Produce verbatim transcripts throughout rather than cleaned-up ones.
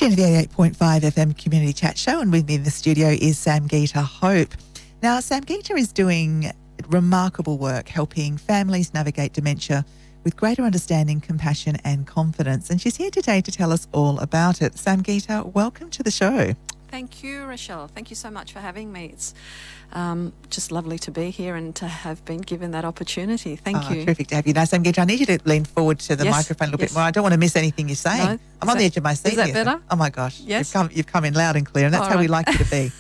Tuned to the eighty-eight point five F M Community Chat Show, and with me in the studio is Samgeeta Hope. Now, Samgeeta is doing remarkable work helping families navigate dementia with greater understanding, compassion and confidence. And she's here today to tell us all about it. Samgeeta, welcome to the show. Thank you, Rochelle. Thank you so much for having me. It's um, just lovely to be here and to have been given that opportunity. Thank oh, you. Terrific to have you. Now, Samgeeta, I need you to lean forward to the yes, microphone a little yes. bit more. I don't want to miss anything you're saying. No? I'm on that, the edge of my seat. Is that here. better? Oh, my gosh. Yes. You've come, you've come in loud and clear, and that's all how right. we like you to be.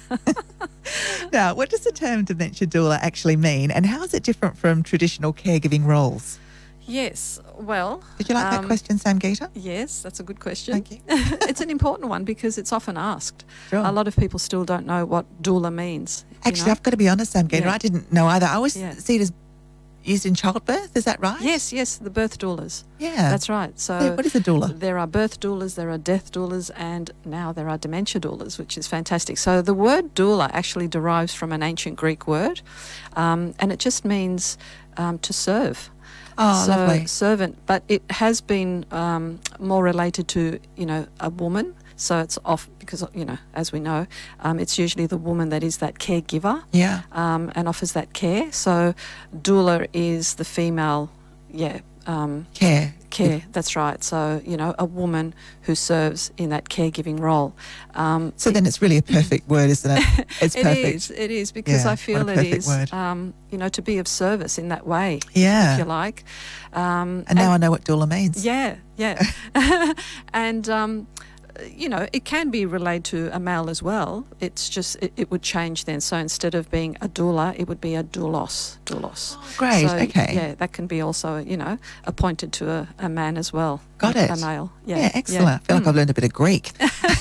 Now, what does the term dementia doula actually mean, and how is it different from traditional caregiving roles? Yes, well... Did you like um, that question, Samgeeta? Yes, that's a good question. Thank you. It's an important one because it's often asked. Sure. A lot of people still don't know what doula means. you Actually, know? I've got to be honest, Samgeeta, Yeah. I didn't know either. I always Yeah. see it as used in childbirth, is that right? Yes, yes, the birth doulas. Yeah. That's right. So Yeah, what is a doula? There are birth doulas, there are death doulas, and now there are dementia doulas, which is fantastic. So the word doula actually derives from an ancient Greek word, um, and it just means um, to serve. Oh, so lovely. servant, but it has been um, more related to, you know, a woman. So it's off because, you know, as we know, um, it's usually the woman that is that caregiver Yeah. um, and offers that care. So doula is the female, yeah, um, Care. care. That's right. So, you know, a woman who serves in that caregiving role. Um, So then it's really a perfect word, isn't it? It's it perfect. is. It is because Yeah, I feel what a it perfect is, word. um, you know, to be of service in that way, Yeah. if you like. Um, And now I know what doula means. yeah, yeah. and, um, you know, it can be relayed to a male as well. It's just, it, it would change then. So instead of being a doula, it would be a doulos. Doulos. Oh, great. So, Okay. Yeah, that can be also, you know, appointed to a, a man as well. Got a, it. A male. Yeah, Yeah, excellent. I feel like Mm. I've learned a bit of Greek.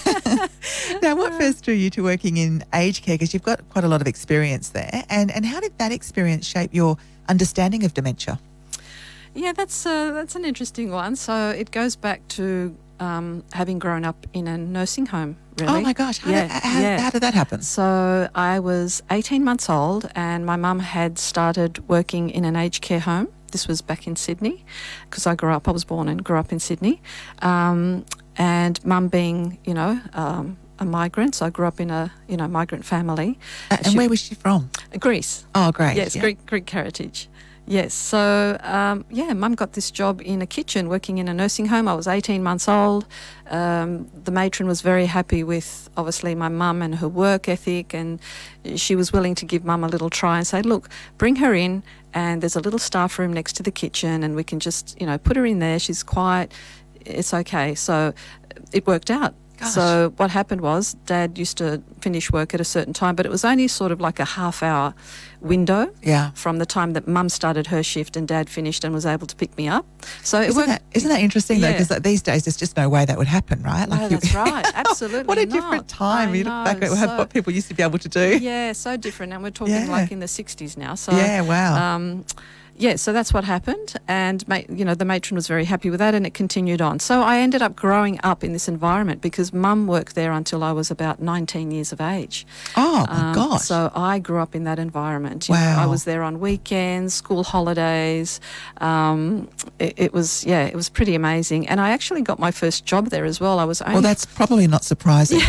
Now, what first drew you to working in aged care? Because you've got quite a lot of experience there. And, and how did that experience shape your understanding of dementia? Yeah, that's uh, that's an interesting one. So it goes back to um, having grown up in a nursing home, really. Oh, my gosh. How, Yeah, did, how, yeah. how did that happen? So I was eighteen months old and my mum had started working in an aged care home. This was back in Sydney because I grew up, I was born and grew up in Sydney. Um, and mum being, you know, um, a migrant, so I grew up in a, you know, migrant family. Uh, and She- where was she from? Greece. Oh, great. Yes, Yeah. Greek, Greek heritage. Yes, so um, yeah, Mum got this job in a kitchen working in a nursing home. I was eighteen months old. Um, the matron was very happy with, obviously, my mum and her work ethic, and she was willing to give Mum a little try and say, look, bring her in, and there's a little staff room next to the kitchen, and we can just, you know, put her in there. She's quiet. It's okay. So it worked out. Gosh. So what happened was Dad used to finish work at a certain time, but it was only sort of like a half hour window Yeah. from the time that Mum started her shift and Dad finished and was able to pick me up. So it Isn't worked. that, isn't that interesting, though? Yeah. Because like, these days there's just no way that would happen, right? No, you- that's right. Absolutely What a not. different time. I You look know, back at so- what people used to be able to do. Yeah, so different. And we're talking Yeah. like in the sixties now. So Yeah, wow. Um, yeah, so that's what happened, and ma- you know the matron was very happy with that, and it continued on. So I ended up growing up in this environment because Mum worked there until I was about nineteen years of age. Oh, my Um, gosh. So I grew up in that environment. You know, Wow. I was there on weekends, school holidays. Um, it, it was, yeah, it was pretty amazing. And I actually got my first job there as well. I was only, Well, that's probably not surprising.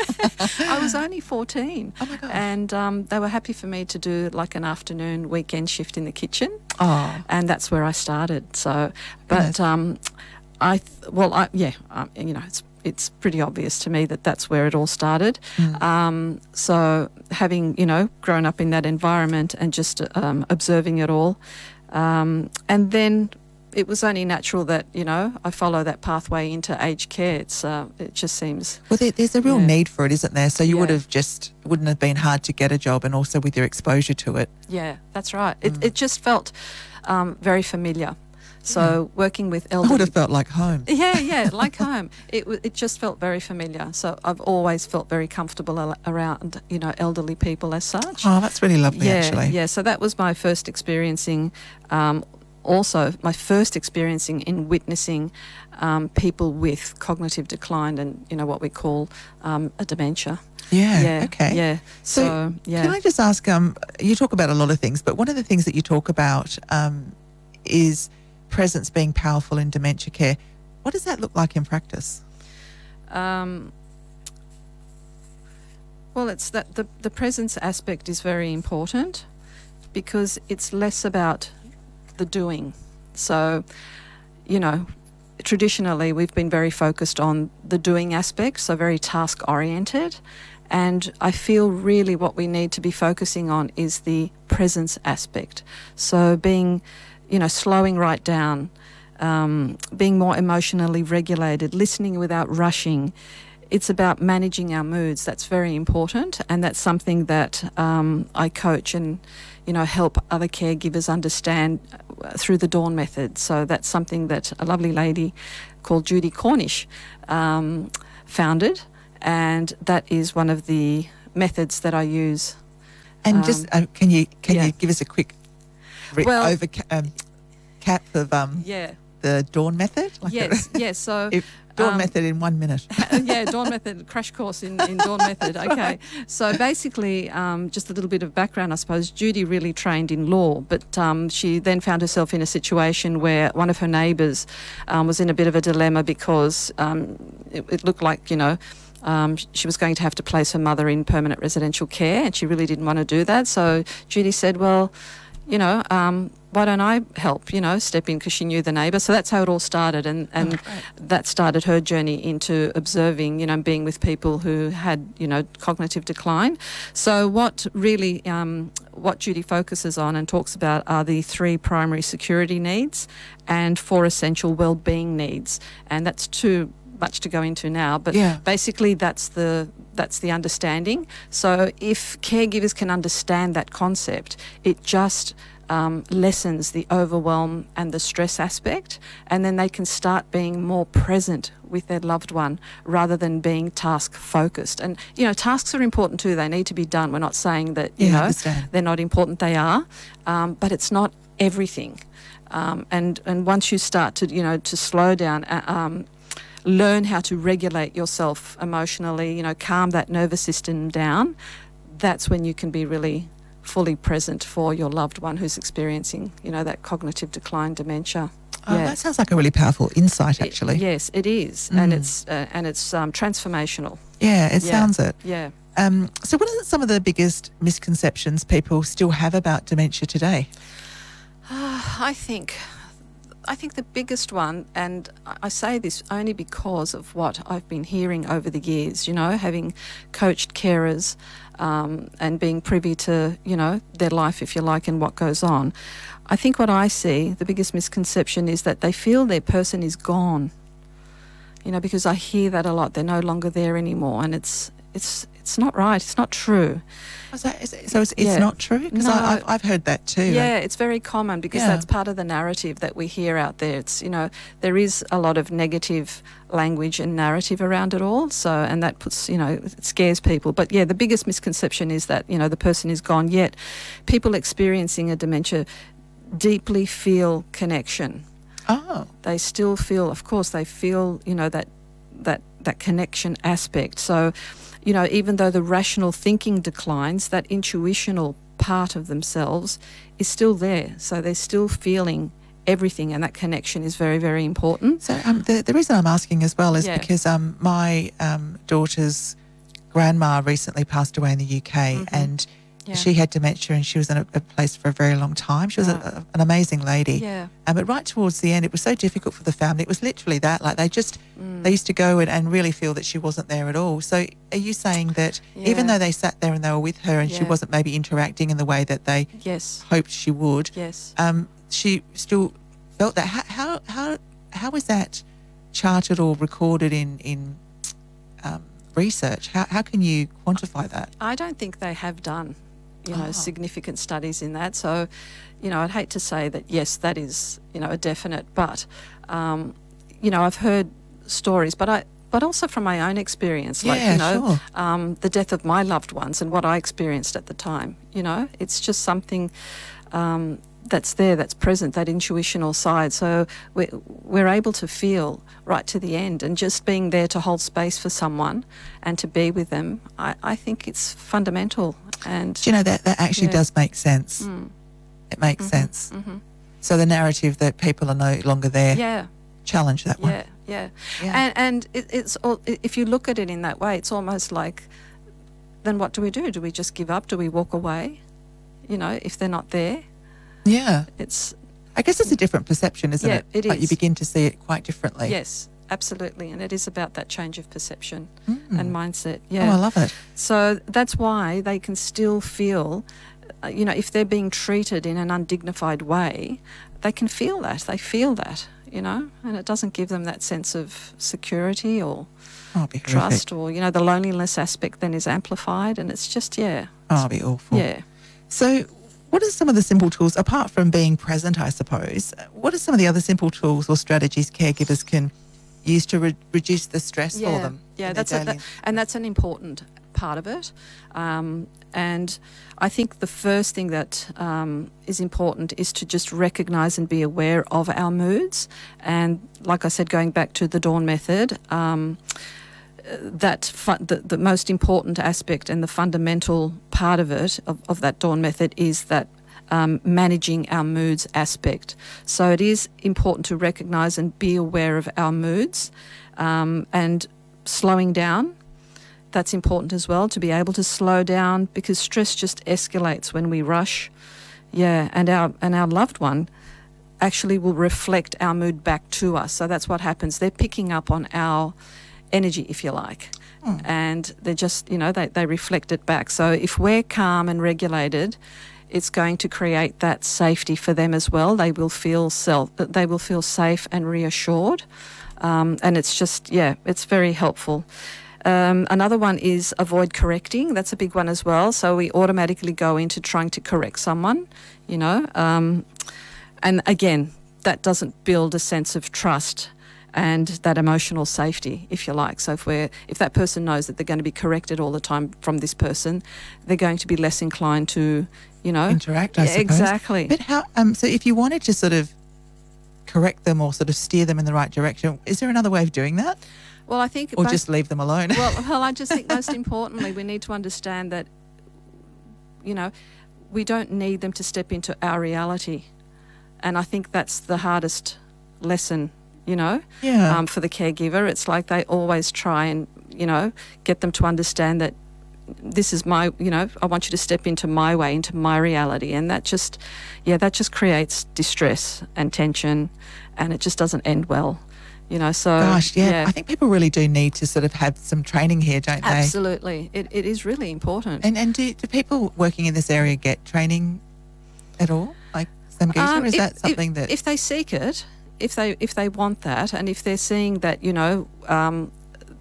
I was only fourteen. Oh, my gosh. And um, they were happy for me to do like an afternoon weekend shift in the kitchen. Oh, And that's where I started. So, Goodness. but um, I, th- well, I, yeah, um, you know, it's it's pretty obvious to me that that's where it all started. Mm. Um, so having, you know, grown up in that environment and just um, observing it all, um, and then it was only natural that, you know, I follow that pathway into aged care. It's uh, it just seems, well, there, there's a real Yeah. need for it, isn't there? So you would Yeah. have just, it wouldn't have been hard to get a job, and also with your exposure to it. yeah, that's right. It it just felt um, very familiar. So working with I elderly would have felt like home. Yeah, yeah, like home. It w- it just felt very familiar. So I've always felt very comfortable al- around, you know, elderly people as such. Oh, that's really lovely, yeah, actually. yeah. So that was my first experiencing. Um, also, my first experiencing in witnessing um, people with cognitive decline and, you know, what we call um, a dementia. Yeah, Yeah, okay. yeah. So, So, yeah. can I just ask, um, you talk about a lot of things, but one of the things that you talk about um, is presence being powerful in dementia care. What does that look like in practice? Um, Well, it's that the, the presence aspect is very important because it's less about the doing. So, you know, traditionally we've been very focused on the doing aspect, so very task oriented. And I feel really what we need to be focusing on is the presence aspect. So being, you know, slowing right down, um, being more emotionally regulated, listening without rushing. It's about managing our moods. That's very important, and that's something that um, I coach and, you know, help other caregivers understand through the Dawn method. So that's something that a lovely lady called Judy Cornish um, founded, and that is one of the methods that I use. And um, just uh, can you can yeah. you give us a quick re- Well, over um, cap of um, yeah. the Dawn method? Like Yes, a- yes. So if Dawn um, method in one minute. yeah, Dawn method, crash course in, in Dawn method. Okay. So basically, um, just a little bit of background, I suppose. Judy really trained in law, but um, she then found herself in a situation where one of her neighbours um, was in a bit of a dilemma because um, it, it looked like, you know, Um, she was going to have to place her mother in permanent residential care, and she really didn't want to do that. So Judy said, well, you know, um, why don't I help, you know, step in, because she knew the neighbour. So that's how it all started, and, and Oh, great. that started her journey into observing, you know, being with people who had, you know, cognitive decline. So what really, um, what Judy focuses on and talks about are the three primary security needs and four essential well-being needs. And that's two much to go into now, but Yeah. basically that's the that's the understanding. So if caregivers can understand that concept, it just um, lessens the overwhelm and the stress aspect, and then they can start being more present with their loved one rather than being task focused. And you know, tasks are important too. They need to be done. We're not saying that you Yeah, I know understand. they're not important. They are, um, but it's not everything. Um, and and once you start to you know to slow down. Uh, um, learn how to regulate yourself emotionally, you know, calm that nervous system down, that's when you can be really fully present for your loved one who's experiencing, you know, that cognitive decline, dementia. Oh, that sounds like a really powerful insight, actually. It, yes, it is, Mm. and it's uh, and it's um, transformational. Yeah, it Yeah. sounds it. Yeah. Um, so what are some of the biggest misconceptions people still have about dementia today? Uh, I think I think the biggest one, and I say this only because of what I've been hearing over the years, you know, having coached carers um, and being privy to, you know, their life, if you like, and what goes on. I think what I see, the biggest misconception is that they feel their person is gone, you know, because I hear that a lot. They're no longer there anymore, and it's it's it's not right. It's not true. So, is it- so it's, it's Yeah. not true? Because No. I've, I've heard that too. Yeah, it's very common because Yeah. that's part of the narrative that we hear out there. It's, you know, there is a lot of negative language and narrative around it all. So, and that puts, you know, it scares people. But yeah, the biggest misconception is that, you know, the person is gone. Yet people experiencing a dementia deeply feel connection. Oh, They still feel, of course, they feel, you know, that that that connection aspect. So, you know, even though the rational thinking declines, that intuitional part of themselves is still there. So they're still feeling everything, and that connection is very, very important. so um, the, the reason I'm asking as well is Yeah. because um, my um, daughter's grandma recently passed away in the U K, Mhm. and Yeah. she had dementia, and she was in a, a place for a very long time. She was Right. a, a, an amazing lady. Yeah. Um, but right towards the end, it was so difficult for the family. It was literally that, like they just, Mm. they used to go and, and really feel that she wasn't there at all. So are you saying that even Yeah. though they sat there and they were with her and she Yeah. wasn't maybe interacting in the way that they Yes. hoped she would, Yes. um, she still felt that? How, how, how, how is that charted or recorded in, in um, research? How, how can you quantify that? I don't think they have done, you know, Oh. significant studies in that. So, you know, I'd hate to say that, yes, that is, you know, a definite, but, um, you know, I've heard stories, but I, but also from my own experience, like, Yeah, you know, sure. um, the death of my loved ones and what I experienced at the time, you know, it's just something, um, that's there, that's present, that intuitional side. So we're, we're able to feel right to the end, and just being there to hold space for someone and to be with them, I, I think it's fundamental. And Do you know, that, that actually Yeah. does make sense. Mm. It makes Mhm, sense. mhm. So the narrative that people are no longer there, Yeah, challenge that one. yeah, yeah. Yeah. And and it, it's all, if you look at it in that way, it's almost like then what do we do? Do we just give up? Do we walk away? You know, if they're not there, Yeah. it's I guess it's a different perception, isn't Yeah, it? it Like you is. begin to see it quite differently. yes, absolutely, and it is about that change of perception Mm. and mindset. Oh, Yeah. I love it. So that's why they can still feel, uh, you know, if they're being treated in an undignified way, they can feel that. They feel that, you know, and it doesn't give them that sense of security or Oh, it'd be horrific. trust, or, you know, the loneliness aspect then is amplified, and it's just, yeah, Oh, it'd be awful. yeah. So what are some of the simple tools, apart from being present, I suppose, what are some of the other simple tools or strategies caregivers can use to re- reduce the stress for them? Yeah, in their that's a, daily- that, and that's an important part of it. Um, and I think the first thing that um, is important is to just recognise and be aware of our moods. And like I said, going back to the Dawn method, um, that fu- the, the most important aspect and the fundamental part of it, of, of that Dawn method, is that um, managing our moods aspect. So it is important to recognise and be aware of our moods, um, and slowing down. That's important as well, to be able to slow down, because stress just escalates when we rush. Yeah, and our and our loved one actually will reflect our mood back to us. So that's what happens. They're picking up on our energy, if you like, Mm. and they're just, you know, they, they reflect it back. So if we're calm and regulated, it's going to create that safety for them as well. They will feel self, they will feel safe and reassured, um, and it's just, yeah, it's very helpful. Um, another one is avoid correcting. That's a big one as well. So we automatically go into trying to correct someone, you know, um, and again, that doesn't build a sense of trust and that emotional safety, if you like. So if we're if that person knows that they're going to be corrected all the time from this person, they're going to be less inclined to, you know, interact, I Yeah, suppose. exactly. But how, um, so if you wanted to sort of correct them or sort of steer them in the right direction, is there another way of doing that? Well, I think Or most- just leave them alone? well, well, I just think most importantly, we need to understand that, you know, we don't need them to step into our reality, and I think that's the hardest lesson. You know, Yeah. um, for the caregiver, it's like they always try and, you know, get them to understand that this is my, you know, I want you to step into my way, into my reality. And that just, yeah, that just creates distress and tension, and it just doesn't end well, you know. So, Gosh, yeah, I think people really do need to sort of have some training here, don't they? absolutely. It, it is really important. And and do, do people working in this area get training at all? Like Samgita, Um, or is if- that something if, that... if they seek it, if they if they want that, and if they're seeing that, you know, um,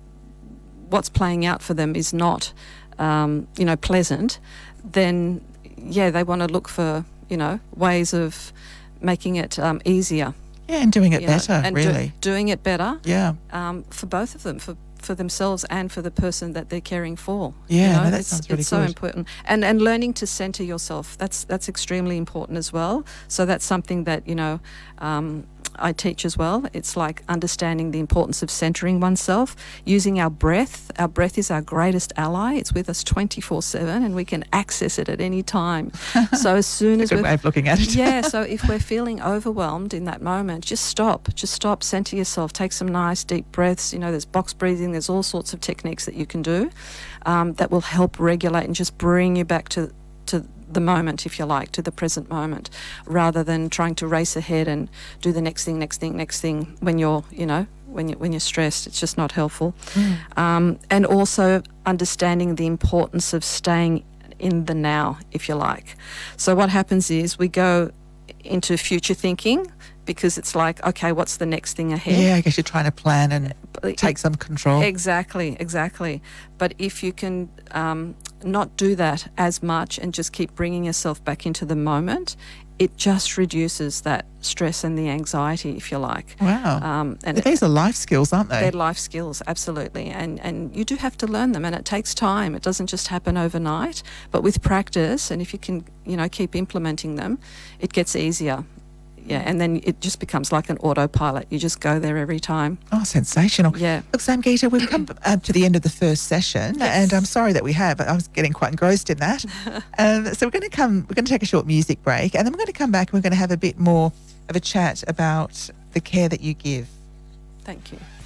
what's playing out for them is not, um, you know, pleasant, then yeah, they want to look for, you know, ways of making it um, easier. yeah, and doing it you know, better, and do- really. doing it better yeah. um, for both of them, for for themselves and for the person that they're caring for. Yeah, you know, no, that it's, sounds really it's so good. important, and and learning to centre yourself. That's that's extremely important as well. So that's something that, you know, um, I teach as well. It's like understanding the importance of centering oneself, using our breath. Our breath is our greatest ally. It's with us twenty-four seven, and we can access it at any time. So as soon as Good we're way of looking at it. yeah, so if we're feeling overwhelmed in that moment, just stop. Just stop, center yourself, take some nice deep breaths. You know, there's box breathing, there's all sorts of techniques that you can do um, that will help regulate and just bring you back to, to the moment, if you like, to the present moment, rather than trying to race ahead and do the next thing, next thing, next thing when you're, you know, when, you, when you're stressed. It's just not helpful. Mm. Um, and also understanding the importance of staying in the now, if you like. So what happens is we go into future thinking because it's like, okay, what's the next thing ahead? Yeah, I guess you're trying to plan and But take some control. Exactly, exactly. But if you can um, not do that as much and just keep bringing yourself back into the moment, it just reduces that stress and the anxiety, if you like. Wow. Um, and But these are life skills, aren't they? they're life skills, absolutely. And and you do have to learn them, and it takes time. It doesn't just happen overnight. But with practice, and if you can, you know, keep implementing them, it gets easier. Yeah, and then it just becomes like an autopilot. You just go there every time. Oh, sensational. Yeah. Look, Samgita, we've come uh, to the end of the first session, Yes. and I'm sorry that we have. I was getting quite engrossed in that. um, so we're going to come. We're going to take a short music break, and then we're going to come back and we're going to have a bit more of a chat about the care that you give. Thank you.